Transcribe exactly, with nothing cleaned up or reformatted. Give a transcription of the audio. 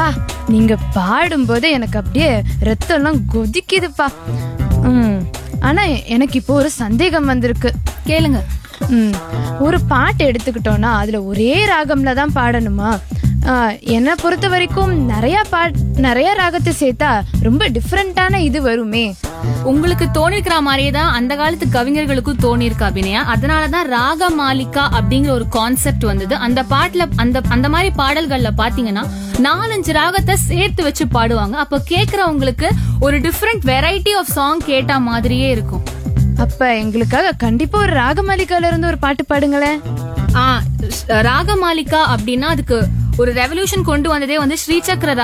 நீங்க பாடும்போது எனக்கு அப்படியே ரத்தம் எல்லாம் கொதிக்குதுப்பா. ம் ஆனா எனக்கு இப்போ ஒரு சந்தேகம் வந்திருக்கு. கேளுங்க. ம் ஒரு பாட்டு எடுத்துக்கிட்டோம்னா அதுல ஒரே ராகம்ல தான் பாடணுமா? என்னை பொறுத்த வரைக்கும் நிறைய பாட் நிறைய ராகத்தை சேர்த்தா ரொம்ப டிஃப்ரெண்டான இது வருமே. உங்களுக்கு தோணிருக்கிற மாதிரியே தான் அந்த காலத்து கவிஞர்களுக்கும் தோணிருக்கு அபிநயா. அதனாலதான் ராக மாலிகா அப்படிங்கிற ஒரு கான்செப்ட் வந்தது. அந்த பாட்டுல அந்த அந்த மாதிரி பாடல்கள்ல பாத்தீங்கன்னா நாலஞ்சு ராகத்தை சேர்த்து வச்சு பாடுவாங்க. அப்ப கேக்குறவங்களுக்கு ஒரு டிஃப்ரெண்ட் வெரைட்டி ஆஃப் சாங் கேட்ட மாதிரியே இருக்கும். அப்ப எங்களுக்காக கண்டிப்பா ஒரு ராகமாலிகால இருந்து ஒரு பாட்டு பாடுங்களேன். ஆ ராகமாலிகா அப்படின்னா அதுக்கு ஒரு ரெவல்யூஷன் கொண்டு வந்ததே வந்து ஸ்ரீசக்கர